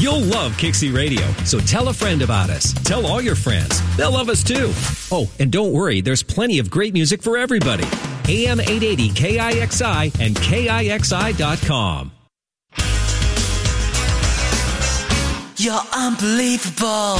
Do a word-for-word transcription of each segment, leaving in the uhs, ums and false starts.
You'll love Kixie Radio, so tell a friend about us. Tell all your friends. They'll love us too. Oh, and don't worry, there's plenty of great music for everybody. A M eight eighty K I X I and K I X I dot com. You're unbelievable.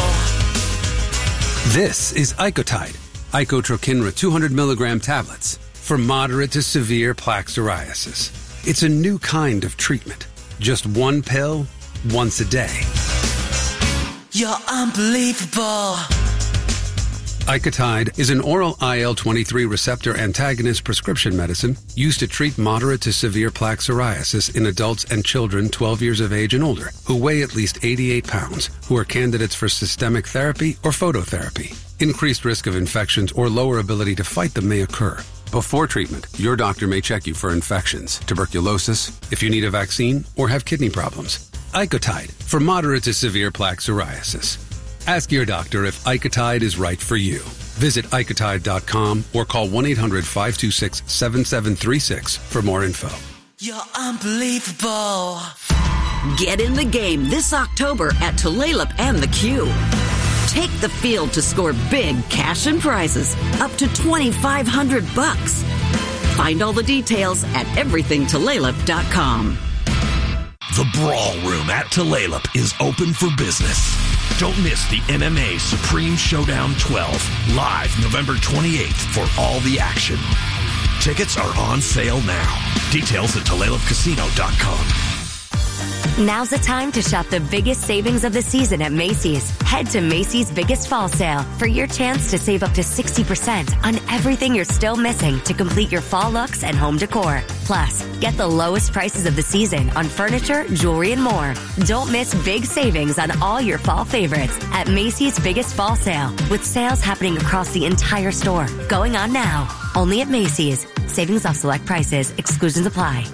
This is Icotide, Icotrokinra two hundred milligram tablets for moderate to severe plaque psoriasis. It's a new kind of treatment. Just one pill, once a day. You're unbelievable. Icotide is an oral I L twenty-three receptor antagonist prescription medicine used to treat moderate to severe plaque psoriasis in adults and children twelve years of age and older who weigh at least eighty-eight pounds, who are candidates for systemic therapy or phototherapy. Increased risk of infections or lower ability to fight them may occur. Before treatment, your doctor may check you for infections, tuberculosis, if you need a vaccine, or have kidney problems. Icotide for moderate to severe plaque psoriasis. Ask your doctor if Icotide is right for you. Visit Icotide dot com or call one eight hundred five two six seven seven three six for more info. You're unbelievable. Get in the game this October at Tulalip and the Q. Take the field to score big cash and prizes up to twenty-five hundred bucks. Find all the details at everything tulalip dot com. The Brawl Room at Tulalip is open for business. Don't miss the M M A Supreme Showdown twelve, live November twenty-eighth for all the action. Tickets are on sale now. Details at tulalip casino dot com. Now's the time to shop the biggest savings of the season at Macy's. Head to Macy's Biggest Fall Sale for your chance to save up to sixty percent on everything you're still missing to complete your fall looks and home decor. Plus, get the lowest prices of the season on furniture, jewelry, and more. Don't miss big savings on all your fall favorites at Macy's Biggest Fall Sale, with sales happening across the entire store. Going on now. Only at Macy's. Savings off select prices. Exclusions apply.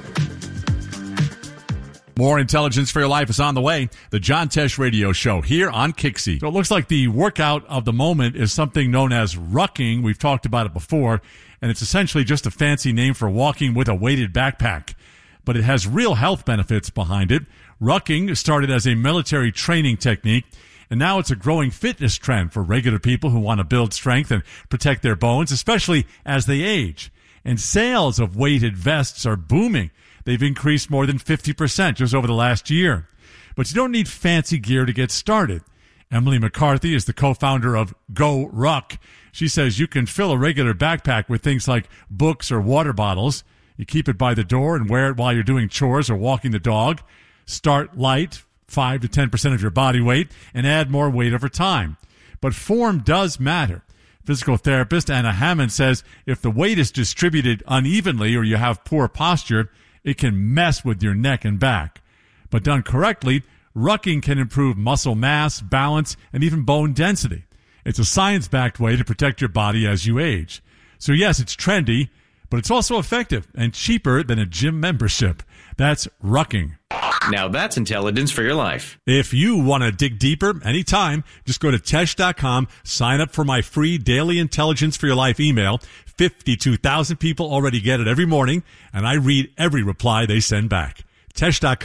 More Intelligence for Your Life is on the way. The John Tesh Radio Show here on Kixie. So it looks like the workout of the moment is something known as rucking. We've talked about it before, and it's essentially just a fancy name for walking with a weighted backpack. But it has real health benefits behind it. Rucking started as a military training technique, and now it's a growing fitness trend for regular people who want to build strength and protect their bones, especially as they age. And sales of weighted vests are booming. They've increased more than fifty percent just over the last year. But you don't need fancy gear to get started. Emily McCarthy is the co-founder of Go Ruck. She says you can fill a regular backpack with things like books or water bottles. You keep it by the door and wear it while you're doing chores or walking the dog. Start light, five to ten percent of your body weight, and add more weight over time. But form does matter. Physical therapist Anna Hammond says if the weight is distributed unevenly or you have poor posture, it can mess with your neck and back. But done correctly, rucking can improve muscle mass, balance, and even bone density. It's a science-backed way to protect your body as you age. So yes, it's trendy, but it's also effective and cheaper than a gym membership. That's rucking. Now that's intelligence for your life. If you want to dig deeper anytime, just go to Tesh dot com, sign up for my free daily Intelligence for Your Life email. fifty-two thousand people already get it every morning, and I read every reply they send back. Tesh dot com.